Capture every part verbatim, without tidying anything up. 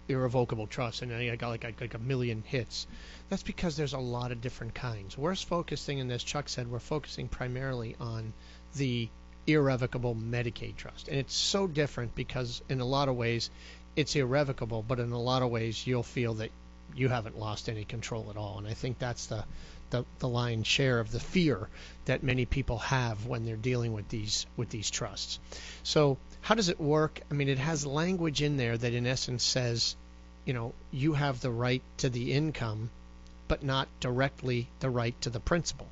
irrevocable trust, and I got like, like a million hits. That's because there's a lot of different kinds. We're focusing, and as Chuck said, we're focusing primarily on the irrevocable Medicaid trust. And it's so different because in a lot of ways it's irrevocable, but in a lot of ways you'll feel that you haven't lost any control at all. And I think that's the, the, the lion's share of the fear that many people have when they're dealing with these with these trusts. So how does it work? I mean, it has language in there that in essence says, you know, you have the right to the income, but not directly the right to the principal.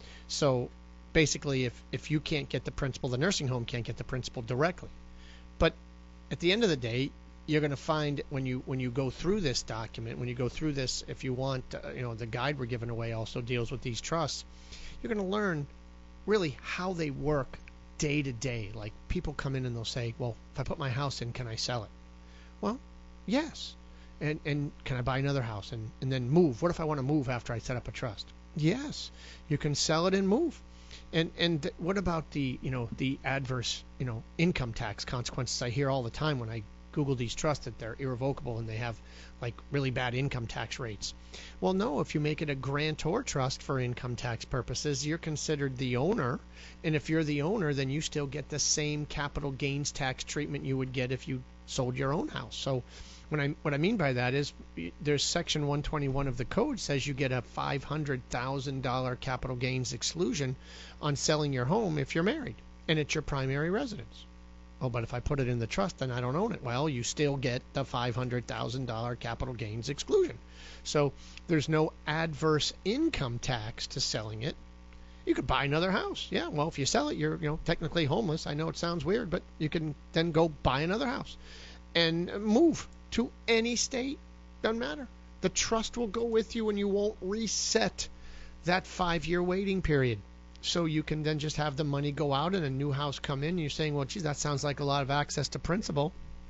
So basically, if, if you can't get the principal, the nursing home can't get the principal directly. But at the end of the day, you're going to find when you when you go through this document, when you go through this, if you want, uh, you know, the guide we're giving away also deals with these trusts. You're going to learn really how they work day to day. Like people come in and they'll say, well, if I put my house in, can I sell it? Well, yes. And and can I buy another house and, and then move? What if I want to move after I set up a trust? Yes, you can sell it and move. And and what about the, you know, the adverse, you know, income tax consequences I hear all the time when I Google these trusts, that they're irrevocable and they have like really bad income tax rates. Well, no, if you make it a grantor trust for income tax purposes, you're considered the owner. And if you're the owner, then you still get the same capital gains tax treatment you would get if you sold your own house. So when I, what I mean by that is there's section one twenty-one of the code says you get a five hundred thousand dollars capital gains exclusion on selling your home if you're married and it's your primary residence. Oh, but if I put it in the trust, then I don't own it. Well, you still get the five hundred thousand dollars capital gains exclusion. So there's no adverse income tax to selling it. You could buy another house. Yeah, well, if you sell it, you're, you know, technically homeless. I know it sounds weird, but you can then go buy another house and move to any state. Doesn't matter. The trust will go with you and you won't reset that five-year waiting period. So you can then just have the money go out and a new house come in. And you're saying, well, geez, that sounds like a lot of access to principal.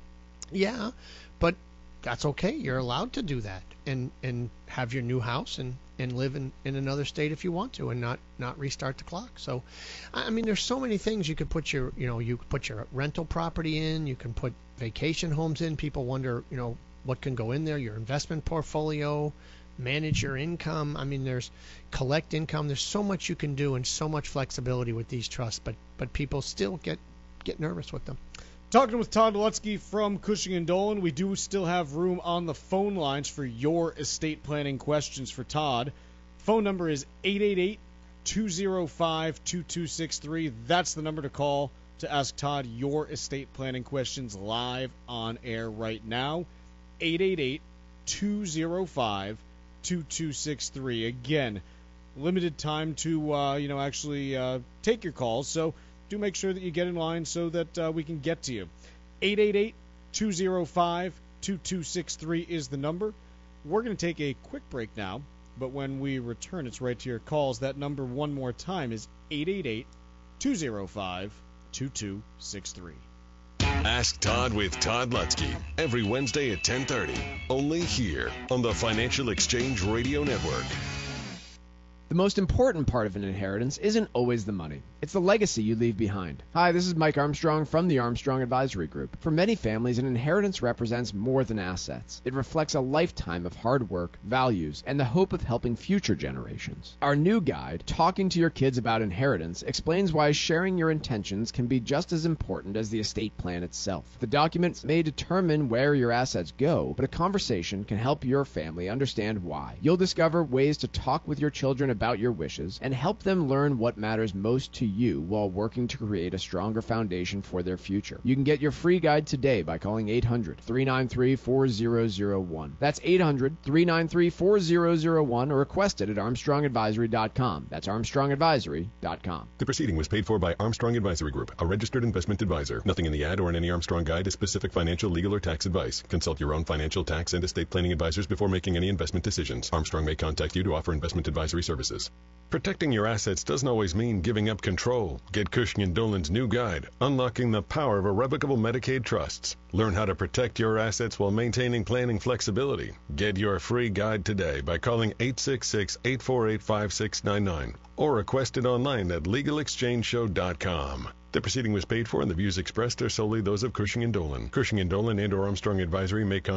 Yeah, but that's okay. You're allowed to do that and, and have your new house and, and live in, in another state if you want to and not, not restart the clock. So, I mean, there's so many things you could put your, you know, you could put your rental property in. You can put vacation homes in. People wonder, you know, what can go in there, your investment portfolio, manage your income. I mean, there's collect income. There's so much you can do and so much flexibility with these trusts, but but people still get get nervous with them. Talking with Todd Lutzke from Cushing and Dolan. We do still have room on the phone lines for your estate planning questions for Todd. Phone number is eight eight eight, two oh five, two two six three. That's the number to call to ask Todd your estate planning questions live on air right now. eight eight eight, two oh five, two two six three. Again, limited time to uh, you know actually uh, take your calls, so do make sure that you get in line so that uh, we can get to you. eight eight eight, two oh five, two two six three is the number. We're going to take a quick break now, but when we return, it's right to your calls. That number one more time is eight eight eight, two oh five, two two six three. Ask Todd with Todd Lutzke every Wednesday at ten thirty, only here on the Financial Exchange Radio Network. The most important part of an inheritance isn't always the money. It's the legacy you leave behind. Hi, this is Mike Armstrong from the Armstrong Advisory Group. For many families, an inheritance represents more than assets. It reflects a lifetime of hard work, values, and the hope of helping future generations. Our new guide, Talking to Your Kids About Inheritance, explains why sharing your intentions can be just as important as the estate plan itself. The documents may determine where your assets go, but a conversation can help your family understand why. You'll discover ways to talk with your children about your wishes and help them learn what matters most to you while working to create a stronger foundation for their future. You can get your free guide today by calling eight hundred, three nine three, four zero zero one. That's eight hundred, three nine three, four zero zero one or request it at armstrong advisory dot com. That's armstrong advisory dot com. The proceeding was paid for by Armstrong Advisory Group, a registered investment advisor. Nothing in the ad or in any Armstrong guide is specific financial, legal, or tax advice. Consult your own financial, tax, and estate planning advisors before making any investment decisions. Armstrong may contact you to offer investment advisory services. Protecting your assets doesn't always mean giving up control. Get Cushing and Dolan's new guide, Unlocking the Power of Irrevocable Medicaid Trusts. Learn how to protect your assets while maintaining planning flexibility. Get your free guide today by calling eight six six, eight four eight, five six nine nine or request it online at legal exchange show dot com. The proceeding was paid for and the views expressed are solely those of Cushing and Dolan. Cushing and Dolan and or Armstrong Advisory may